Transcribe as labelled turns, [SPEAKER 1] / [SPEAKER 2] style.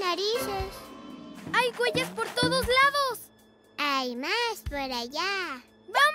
[SPEAKER 1] narices.
[SPEAKER 2] ¡Hay huellas por todos lados!
[SPEAKER 1] Hay más por allá.
[SPEAKER 2] ¡Vamos!